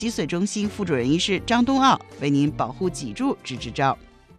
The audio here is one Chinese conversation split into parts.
脊髓中心副主任医师张东奥为您保护脊柱支支招。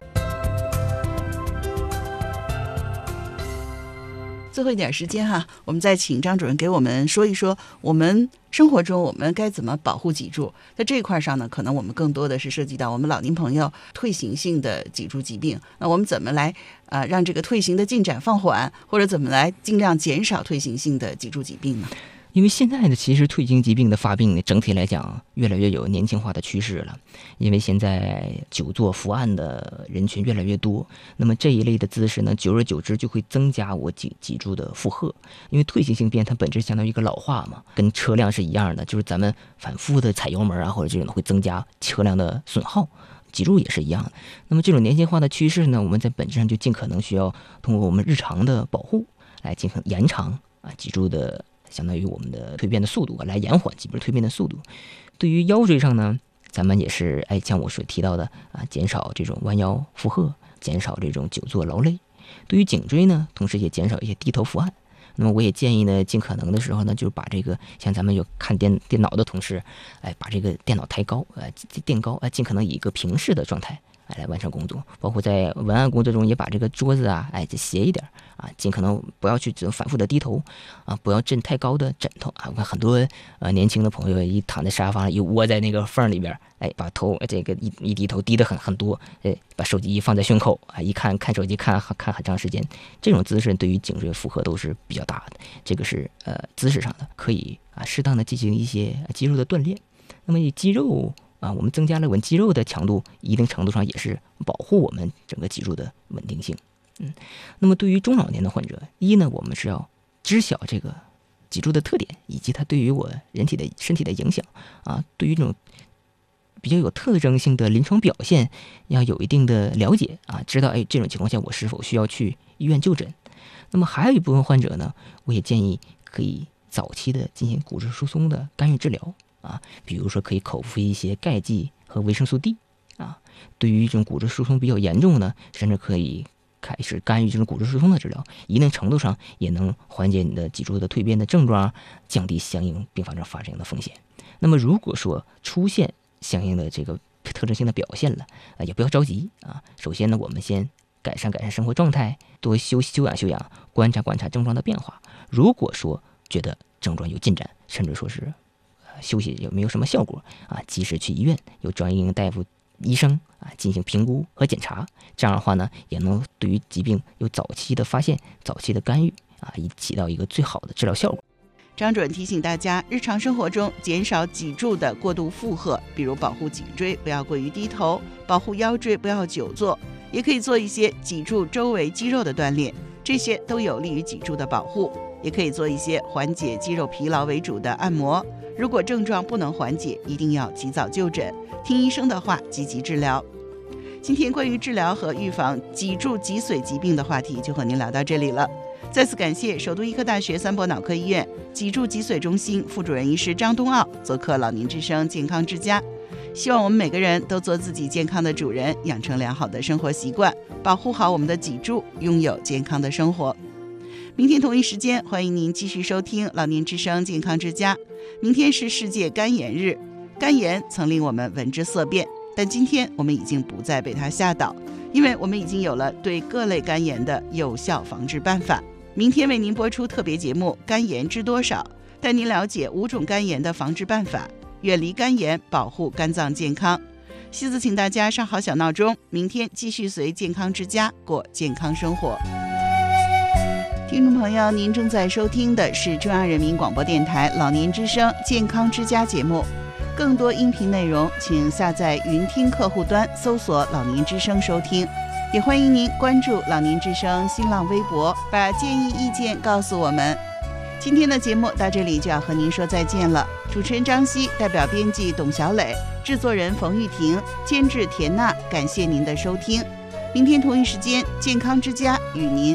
最后一点时间哈，我们再请张主任给我们说一说，我们生活中我们该怎么保护脊柱。在这一块上呢，可能我们更多的是涉及到我们老年朋友退行性的脊柱疾病。那我们怎么来让这个退行的进展放缓，或者怎么来尽量减少退行性的脊柱疾病呢？ 因为现在呢，其实退行疾病的发病呢，整体来讲越来越有年轻化的趋势了。因为现在久坐伏案的人群越来越多，那么这一类的姿势呢，久而久之就会增加我脊柱的负荷。因为退行性病它本质相当于一个老化嘛，跟车辆是一样的，就是咱们反复的踩油门啊，或者这种会增加车辆的损耗。脊柱也是一样的。那么这种年轻化的趋势呢，我们在本质上就尽可能需要通过我们日常的保护来进行延长脊柱的相当于我们的蜕变的速度来延缓脊柱蜕变的速度。对于腰椎上呢，咱们也是像我所提到的减少这种弯腰负荷，减少这种久坐劳累。对于颈椎呢，同时也减少一些低头伏案。那么我也建议呢，尽可能的时候呢，就是把这个像咱们有看电脑的同事，把这个电脑抬高，垫高，尽可能以一个平视的状态来完成工作。包括在文案工作中，也把这个桌子斜一点尽可能不要去反复的低头不要枕太高的枕头我看很多年轻的朋友一躺在沙发上，一窝在那个缝里边，把头这个一低头低得很多，把手机一放在胸口一看手机看很长时间，这种姿势对于颈椎负荷都是比较大的。这个是姿势上的，可以适当的进行一些肌肉的锻炼。那么以肌肉我们增加了我们肌肉的强度，一定程度上也是保护我们整个脊柱的稳定性。那么对于中老年的患者，一呢，我们是要知晓这个脊柱的特点，以及它对于我身体的影响对于这种比较有特征性的临床表现要有一定的了解知道这种情况下我是否需要去医院就诊。那么还有一部分患者呢，我也建议可以早期的进行骨质疏松的干预治疗比如说可以口服一些钙剂和维生素 D 对于这种骨质疏松比较严重呢，甚至可以开始干预这种骨质疏松的治疗，一定程度上也能缓解你的脊柱的蜕变的症状，降低相应并发症发生的风险。那么如果说出现相应的这个特征性的表现了也不要着急首先呢，我们先改善生活状态，多休养，观察症状的变化。如果说觉得症状有进展，甚至说是休息有没有什么效果及时去医院，有专业大夫医生进行评估和检查。这样的话呢，也能对于疾病有早期的发现、早期的干预以起到一个最好的治疗效果。 张主任提醒大家，日常生活中减少脊柱的过度负荷，比如保护颈椎不要过于低头，保护腰椎不要久坐，也可以做一些脊柱周围肌肉的锻炼，这些都有利于脊柱的保护。也可以做一些缓解肌肉疲劳为主的按摩，如果症状不能缓解，一定要及早就诊，听医生的话，积极治疗。今天关于治疗和预防脊柱脊髓疾病的话题就和您聊到这里了。再次感谢首都医科大学三博脑科医院脊柱脊髓中心副主任医师张东奥做客老年之声健康之家。希望我们每个人都做自己健康的主人，养成良好的生活习惯，保护好我们的脊柱，拥有健康的生活。明天同一时间，欢迎您继续收听老年之声健康之家。明天是世界肝炎日，肝炎曾令我们闻之色变，但今天我们已经不再被它吓倒，因为我们已经有了对各类肝炎的有效防治办法。明天为您播出特别节目《肝炎知多少》，带您了解5种肝炎的防治办法，远离肝炎，保护肝脏健康。西子请大家上好小闹钟，明天继续随健康之家过健康生活。听众朋友，您正在收听的是中央人民广播电台老年之声健康之家节目。更多音频内容请下载云听客户端搜索老年之声收听，也欢迎您关注老年之声新浪微博，把建议意见告诉我们。今天的节目到这里就要和您说再见了，主持人张希，代表编辑董小磊，制作人冯玉婷，监制田娜，感谢您的收听。明天同一时间健康之家与您